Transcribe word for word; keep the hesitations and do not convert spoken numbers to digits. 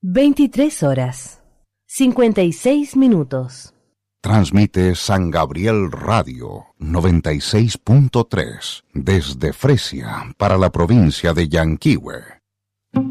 veintitrés horas, cincuenta y seis minutos. Transmite San Gabriel Radio noventa y seis punto tres desde Fresia para la provincia de Yanquihue.